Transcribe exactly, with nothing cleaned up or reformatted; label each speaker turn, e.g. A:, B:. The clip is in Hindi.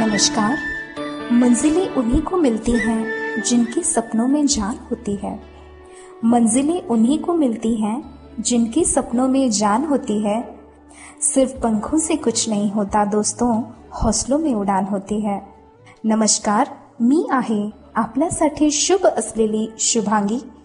A: नमस्कार। मंजिलें उन्हीं को मिलती हैं जिनके सपनों में जान होती है। मंजिलें उन्हीं को मिलती हैं जिनके सपनों में जान होती है। सिर्फ पंखों से कुछ नहीं होता दोस्तों, हौसलों में उड़ान होती है। नमस्कार, मी आहे आपल्यासाठी शुभ असलेली शुभांगी